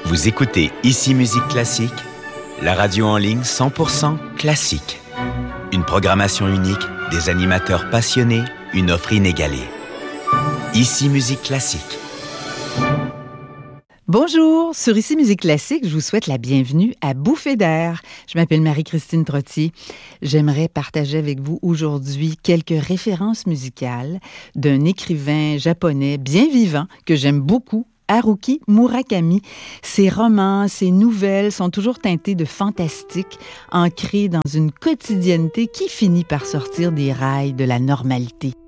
Vous écoutez Ici Musique Classique, la radio en ligne 100% classique. Une programmation unique, des animateurs passionnés, une offre inégalée. Ici Musique Classique. Bonjour, sur Ici Musique Classique, je vous souhaite la bienvenue à Bouffée d'air. Je m'appelle Marie-Christine Trottier. J'aimerais partager avec vous aujourd'hui quelques références musicales d'un écrivain japonais bien vivant que j'aime beaucoup, Haruki Murakami. Ses romans, ses nouvelles sont toujours teintées de fantastique, ancrées dans une quotidienneté qui finit par sortir des rails de la normalité.